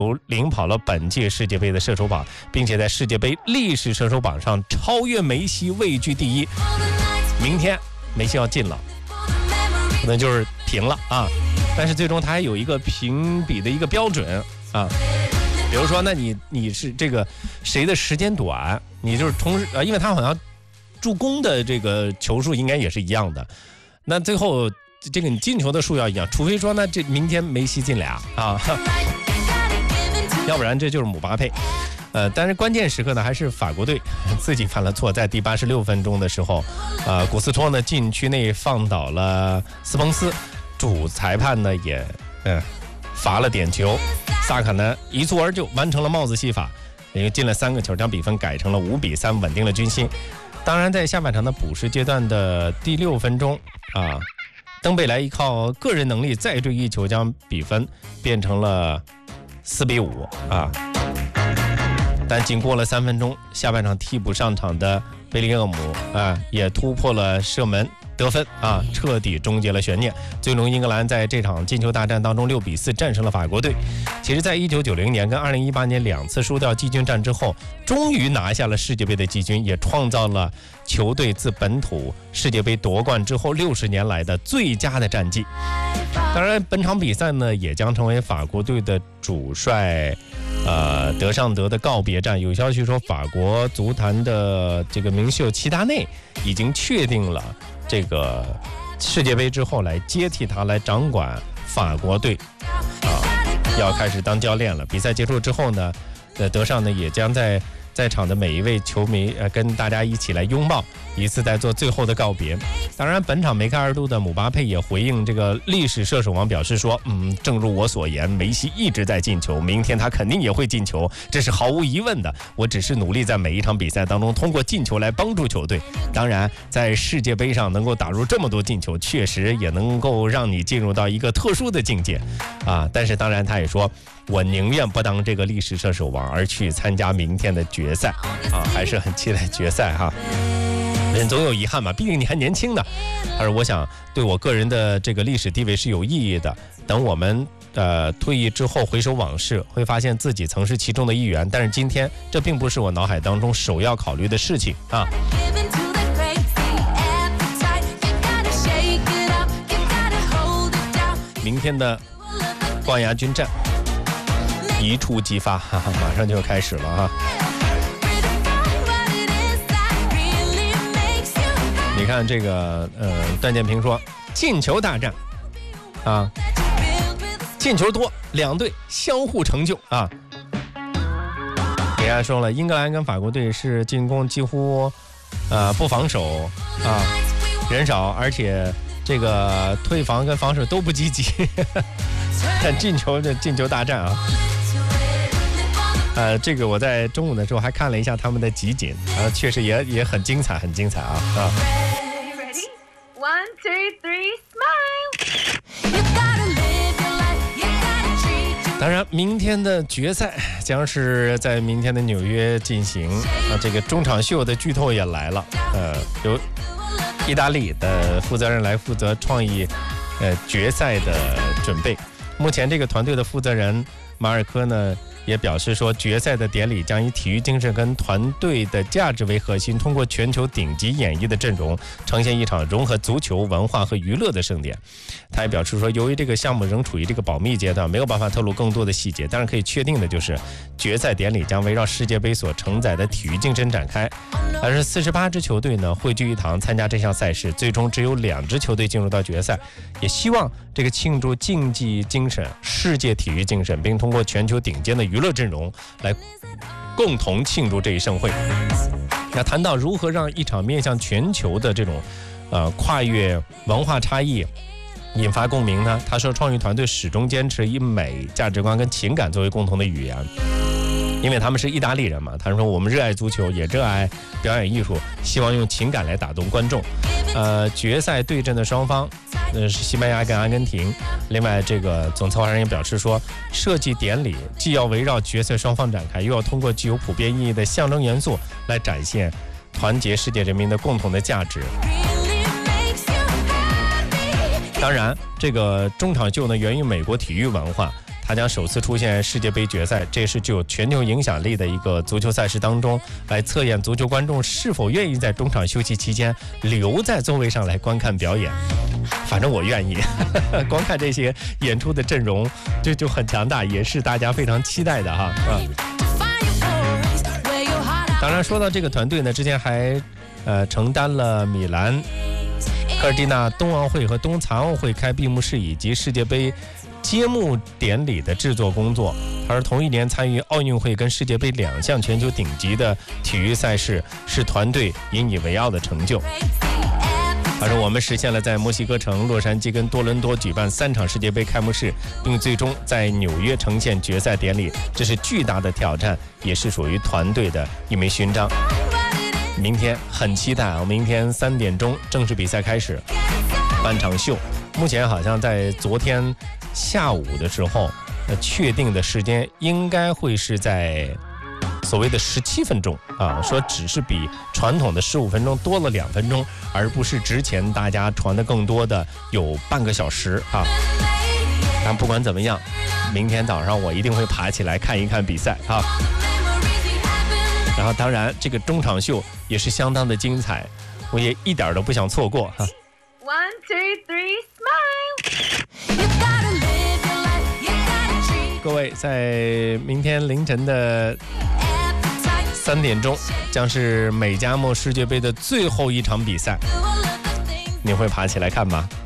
领跑了本届世界杯的射手榜，并且在世界杯历史射手榜上超越梅西，位居第一。明天梅西要进了，可能就是平了啊，但是最终他还有一个评比的一个标准啊。比如说，那你是这个谁的时间短，你就是同时因为他好像助攻的这个球数应该也是一样的，那最后这个你进球的数要一样，除非说呢这明天梅西进俩啊，要不然这就是姆巴佩。但是关键时刻呢，还是法国队自己犯了错，在第86分钟的时候，古斯托呢禁区内放倒了斯彭斯，主裁判呢也罚了点球，萨卡呢一蹴而就完成了帽子戏法，因为进了3个球，将比分改成了5-3，稳定了军心。当然，在下半场的补时阶段的第6分钟啊，登贝莱依靠个人能力再追一球，将比分变成了4-5啊。但仅过了3分钟，下半场替补上场的贝林厄姆也突破了射门得分啊，彻底终结了悬念。最终英格兰在这场进球大战当中6-4战胜了法国队。其实在1990年跟2018年2次输掉季军战之后，终于拿下了世界杯的季军，也创造了球队自本土世界杯夺冠之后60年来的最佳的战绩。当然本场比赛呢，也将成为法国队的主帅德尚德的告别战。有消息说，法国足坛的这个名宿齐达内已经确定了这个世界杯之后来接替他来掌管法国队要开始当教练了。比赛结束之后呢，德尚呢也将在场的每一位球迷跟大家一起来拥抱，一次在做最后的告别。当然本场梅开二度的姆巴佩也回应这个历史射手王，表示说正如我所言，梅西一直在进球，明天他肯定也会进球，这是毫无疑问的，我只是努力在每一场比赛当中通过进球来帮助球队。当然在世界杯上能够打入这么多进球，确实也能够让你进入到一个特殊的境界但是当然他也说，我宁愿不当这个历史射手王，而去参加明天的决赛还是很期待决赛人总有遗憾嘛，毕竟你还年轻呢。但是我想对我个人的这个历史地位是有意义的，等我们退役之后回首往事，会发现自己曾是其中的一员，但是今天这并不是我脑海当中首要考虑的事情明天的冠亚军战一触即发马上就开始了你看这个段建平说，进球大战进球多，两队相互成就给大家说了，英格兰跟法国队是进攻几乎不防守人少，而且这个退防跟防守都不积极但进球大战这个我在中午的时候还看了一下他们的集锦确实也很精彩 One, two, three, smile. 当然明天的决赛将是在明天的纽约进行这个中场秀的剧透也来了由意大利的负责人来负责创意决赛的准备。目前这个团队的负责人马尔科呢也表示说，决赛的典礼将以体育精神跟团队的价值为核心，通过全球顶级演艺的阵容，呈现一场融合足球文化和娱乐的盛典。他也表示说，由于这个项目仍处于这个保密阶段，没有办法透露更多的细节，但是可以确定的就是决赛典礼将围绕世界杯所承载的体育精神展开。而是48支球队呢汇聚一堂参加这项赛事，最终只有2支球队进入到决赛，也希望这个庆祝竞技精神、世界体育精神，并通过全球顶尖的娱乐阵容来共同庆祝这一盛会。那谈到如何让一场面向全球的这种跨越文化差异引发共鸣呢？他说，创意团队始终坚持以美、价值观跟情感作为共同的语言，因为他们是意大利人嘛。他说，我们热爱足球，也热爱表演艺术，希望用情感来打动观众。决赛对阵的双方是西班牙跟阿根廷。另外，这个总策划人也表示说，设计典礼既要围绕决赛双方展开，又要通过具有普遍意义的象征元素来展现团结世界人民的共同的价值。当然，这个中场秀呢源于美国体育文化， 它将首次出现世界杯决赛，这是具有全球影响力的一个足球赛事当中，来测验足球观众是否愿意在中场休息期间留在座位上来观看表演。反正我愿意，光看这些演出的阵容就很强大，也是大家非常期待的哈。当然说到这个团队呢，之前还承担了米兰、科尔蒂纳冬奥会和冬残奥会开闭幕式以及世界杯揭幕典礼的制作工作，而同一年参与奥运会跟世界杯2项全球顶级的体育赛事，是团队引以为傲的成就。而我们实现了在墨西哥城、洛杉矶跟多伦多举办3场世界杯开幕式，并最终在纽约呈现决赛典礼，这是巨大的挑战，也是属于团队的一枚勋章。明天很期待啊！明天3点钟正式比赛开始，半场秀。目前好像在昨天下午的时候，确定的时间应该会是在所谓的17分钟啊，说只是比传统的15分钟多了2分钟，而不是之前大家传的更多的有半个小时啊。但不管怎么样，明天早上我一定会爬起来看一看比赛啊。然后当然这个中场秀也是相当的精彩，我也一点都不想错过哈。 1, 2, 3, smile. 各位，在明天凌晨的3点钟，将是美加墨世界杯的最后一场比赛，你会爬起来看吗？